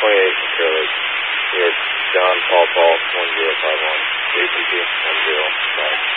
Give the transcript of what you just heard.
from Clear Lake. We are John Paul 1051, JPP 10. Bye.